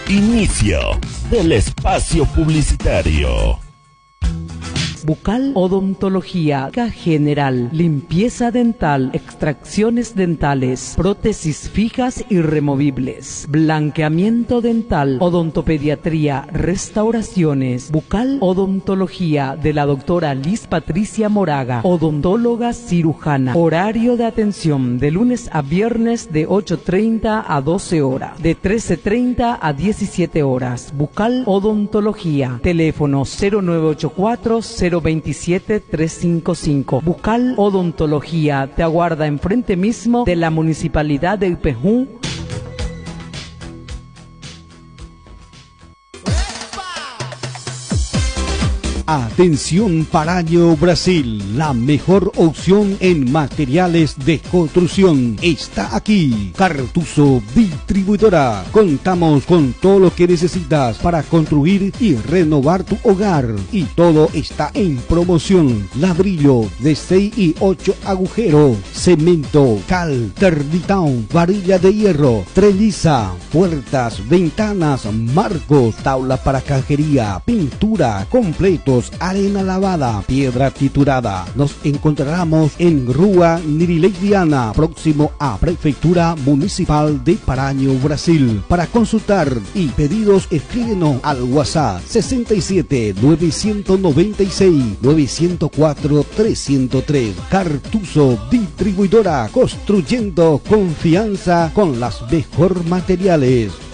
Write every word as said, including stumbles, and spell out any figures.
Inicio del espacio publicitario. Bucal Odontología General, limpieza dental, extracciones dentales, prótesis fijas y removibles, blanqueamiento dental, odontopediatría, restauraciones. Bucal Odontología de la doctora Liz Patricia Moraga, odontóloga cirujana. Horario de atención de lunes a viernes de ocho treinta a doce horas, de trece treinta a diecisiete horas. Bucal Odontología, teléfono cero nueve ocho cuatro cero veintisiete trescientos cincuenta y cinco. Bucal Odontología te aguarda enfrente mismo de la Municipalidad de Ipejú. Atención Paraño Brasil, la mejor opción en materiales de construcción está aquí. Cartuso Distribuidora. Contamos con todo lo que necesitas para construir y renovar tu hogar. Y todo está en promoción. Ladrillo de seis y ocho agujeros, cemento, cal, termitón, varilla de hierro, treliza, puertas, ventanas, marcos, tabla para cajería, pintura, completos, arena lavada, piedra triturada. Nos encontraremos en Rua Nirileidiana, próximo a Prefectura Municipal de Paraño, Brasil. Para consultar y pedidos, escríbenos al WhatsApp sesenta y siete, novecientos noventa y seis, novecientos cuatro, trescientos tres. Cartuso Distribuidora, construyendo confianza con las mejores materiales.